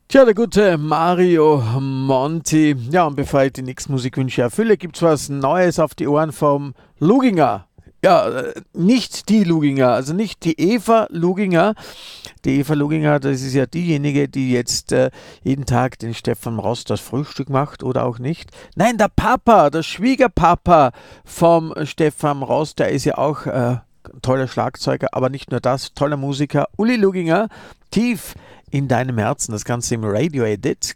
Tja, der gute Mario Monti. Ja, und bevor ich die nächsten Musikwünsche erfülle, gibt's was Neues auf die Ohren vom Luginger. Ja, nicht die Luginger, also nicht die Eva Luginger. Die Eva Luginger, das ist ja diejenige, die jetzt jeden Tag den Stefan Rost das Frühstück macht oder auch nicht. Nein, der Papa, der Schwiegerpapa vom Stefan Rost, der ist ja auch toller Schlagzeuger, aber nicht nur das, toller Musiker. Uli Luginger, tief in deinem Herzen, das Ganze im Radio Edit.